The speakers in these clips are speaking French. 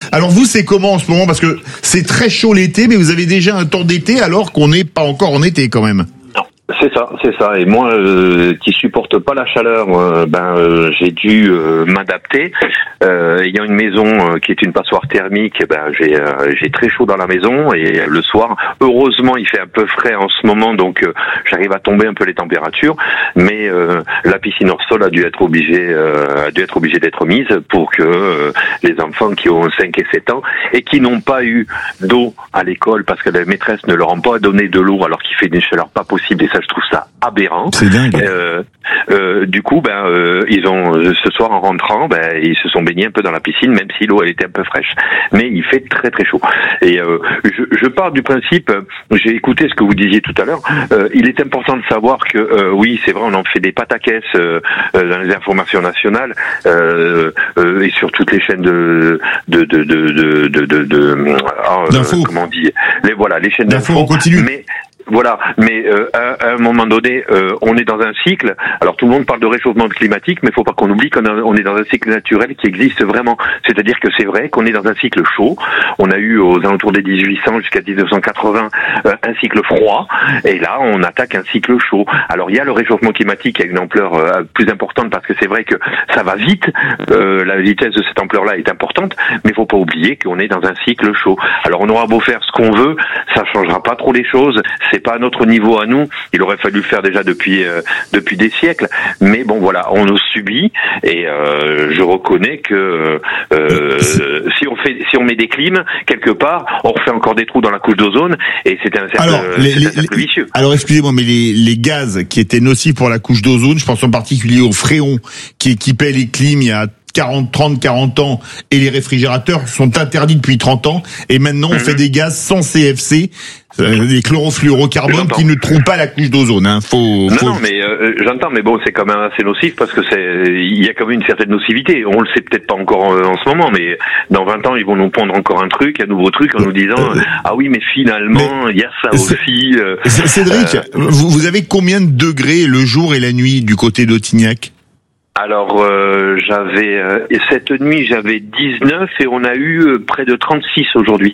Alors vous, c'est comment en ce moment? Parce que c'est très chaud l'été, mais vous avez déjà un temps d'été alors qu'on n'est pas encore en été quand même. C'est ça. Et moi, qui supporte pas la chaleur, j'ai dû m'adapter. Il y a une maison qui est une passoire thermique. J'ai très chaud dans la maison et le soir, heureusement, il fait un peu frais en ce moment, donc j'arrive à tomber un peu les températures. Mais la piscine hors sol a dû être obligée d'être mise pour que les enfants qui ont 5 et 7 ans et qui n'ont pas eu d'eau à l'école parce que la maîtresse ne leur a pas donné de l'eau alors qu'il fait une chaleur pas possible. Et ça, je trouve ça aberrant. C'est dingue. Du coup, ils ont ce soir en rentrant, ils se sont baignés un peu dans la piscine, même si l'eau elle était un peu fraîche. Mais il fait très très chaud. Et je pars du principe, j'ai écouté ce que vous disiez tout à l'heure. Il est important de savoir que oui, c'est vrai, on en fait des pataquès dans les informations nationales et sur toutes les chaînes comment on dit, les chaînes d'infos. On continue. Mais à un moment donné, on est dans un cycle. Alors tout le monde parle de réchauffement climatique, mais il faut pas qu'on oublie qu'on est dans un cycle naturel qui existe vraiment. C'est-à-dire que c'est vrai qu'on est dans un cycle chaud. On a eu aux alentours des 1800 jusqu'à 1980 un cycle froid, et là on attaque un cycle chaud. Alors il y a le réchauffement climatique qui a une ampleur plus importante parce que c'est vrai que ça va vite. La vitesse de cette ampleur-là est importante, mais il faut pas oublier qu'on est dans un cycle chaud. Alors on aura beau faire ce qu'on veut, ça changera pas trop les choses. C'est pas à notre niveau à nous. Il aurait fallu le faire déjà depuis des siècles. Mais bon, voilà, on le subit et je reconnais que si on met des clims quelque part, on refait encore des trous dans la couche d'ozone et c'est un cercle vicieux. Alors excusez-moi, mais les gaz qui étaient nocifs pour la couche d'ozone, je pense en particulier au fréon qui équipait les clims il y a 40 ans, et les réfrigérateurs sont interdits depuis 30 ans, et maintenant on fait des gaz sans CFC, des chlorofluorocarbones qui ne trouvent pas la couche d'ozone. Non, mais j'entends, mais bon, c'est quand même assez nocif parce que il y a quand même une certaine nocivité. On le sait peut-être pas encore en ce moment, mais dans 20 ans, ils vont nous pondre encore un nouveau truc en nous disant ah oui, mais finalement, il y a ça aussi. Cédric, vous avez combien de degrés le jour et la nuit du côté d'Autignac? Alors cette nuit j'avais 19 et on a eu près de 36 aujourd'hui.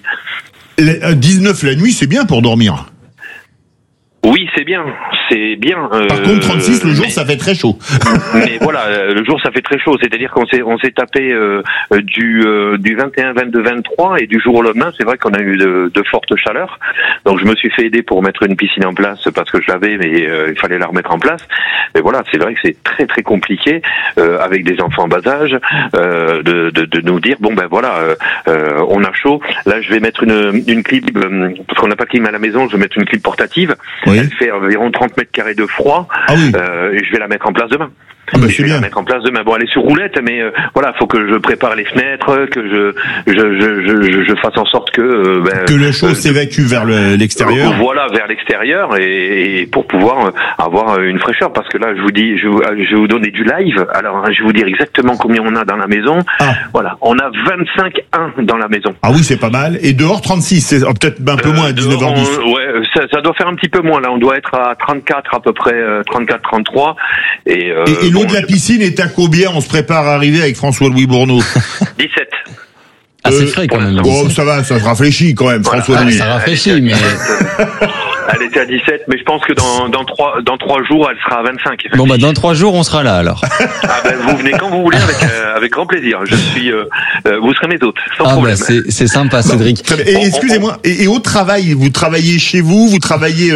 19 la nuit, c'est bien pour dormir. Oui, c'est bien. Par contre, 36 le jour, ça fait très chaud. Mais voilà, le jour, ça fait très chaud. C'est-à-dire qu'on s'est tapé du 21, 22, 23 et du jour au lendemain, c'est vrai qu'on a eu de fortes chaleurs. Donc, je me suis fait aider pour mettre une piscine en place parce que je l'avais, mais il fallait la remettre en place. Mais voilà, c'est vrai que c'est très très compliqué avec des enfants en bas âge de nous dire bon on a chaud. Là, je vais mettre une clim parce qu'on n'a pas de clim à la maison. Je vais mettre une clim portative. Oui. Elle fait environ 30 mètres carrés de froid. Ah oui. Et je vais la mettre en place demain. Je vais la mettre en place demain. Bon, elle est sur roulette, mais voilà, faut que je prépare les fenêtres, que je fasse en sorte que le chaud s'évacue vers l'extérieur. Voilà, vers l'extérieur et pour pouvoir avoir une fraîcheur. Parce que là, je vous dis, je vais vous donner du live. Alors, je vais vous dire exactement combien on a dans la maison. Ah. Voilà, on a 25,1 dans la maison. Ah oui, c'est pas mal. Et dehors 36, c'est peut-être un peu moins à 19h10. Ouais, ça doit faire un petit peu moins. Là, on doit être à 34 à peu près, 34-33 et l'eau de la piscine est à combien? On se prépare à arriver avec François-Louis Bourneau. 17. Ah, c'est frais quand même. Oh, ça va, ça se rafraîchit quand même, voilà. François-Louis. Ça rafraîchit, mais... Elle était à 17, mais je pense que dans 3 jours, elle sera à 25. Bon, dans 3 jours, on sera là, alors. Vous venez quand vous voulez, avec grand plaisir. Vous serez mes hôtes, sans problème. C'est sympa, Cédric. Et excusez-moi, et au travail, vous travaillez chez vous travaillez,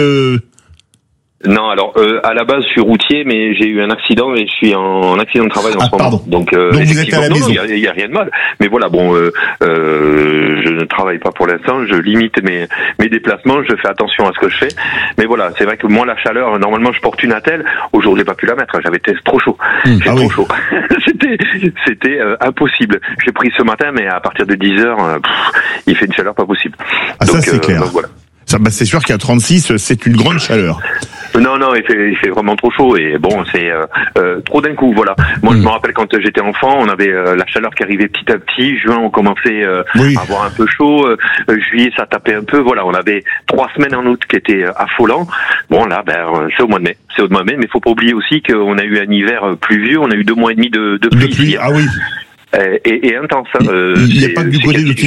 Non, alors à la base je suis routier, mais j'ai eu un accident et je suis en accident de travail en ce moment. Donc vous êtes à la maison. Il y a rien de mal. Mais voilà, bon, je ne travaille pas pour l'instant. Je limite mes déplacements. Je fais attention à ce que je fais. Mais voilà, c'est vrai que moi la chaleur, normalement je porte une attelle. Aujourd'hui, j'ai pas pu la mettre. J'avais trop chaud. Trop chaud. C'était impossible. J'ai pris ce matin, mais à partir de 10h, il fait une chaleur pas possible. Ah, donc, ça c'est clair. Donc, voilà. C'est sûr qu'à 36, c'est une grande chaleur. Non, il fait vraiment trop chaud et bon, c'est trop d'un coup, voilà. Moi, je me rappelle quand j'étais enfant, on avait la chaleur qui arrivait petit à petit. Juin, on commençait à avoir un peu chaud. Juillet, ça tapait un peu. Voilà, on avait 3 semaines en août qui étaient affolants. Bon, là, c'est au mois de mai. Mais il faut pas oublier aussi qu'on a eu un hiver pluvieux. On a eu 2 mois et demi de pluie. Ah oui. Et intense. Il n'y a pas que du côté de